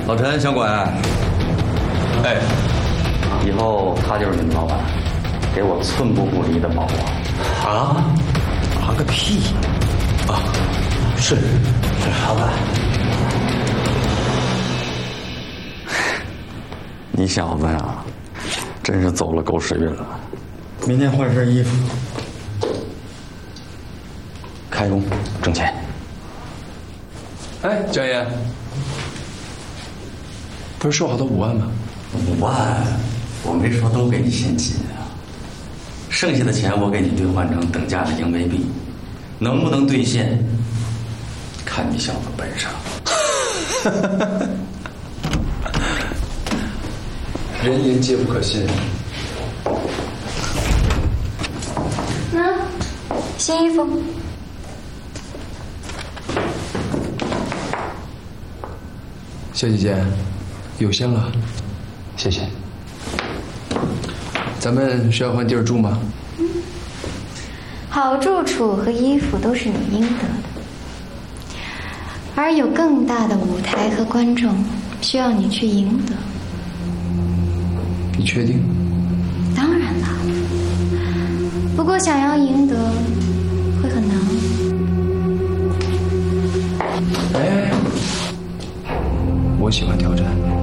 老陈，小管，哎，以后他就是你们老板，给我寸步不离的保我。 啊？ 忙个屁！ 啊，是老板。 你小子呀，真是走了狗屎运了。明天换身衣服，开工挣钱。 哎，江爷，不是说好的5万吗 ？5万，我没说都给你现金啊，剩下的钱我给你兑换成等价的英美币，能不能兑现，看你小子本事了。 人言皆不可信。 新衣服。 小姐姐，有香了，谢谢。咱们是要换地儿住吗？ 好住处和衣服都是你应得的，而有更大的舞台和观众需要你去赢得。 你确定？ 当然了，不过想要赢得会很难。 哎，我喜欢挑战。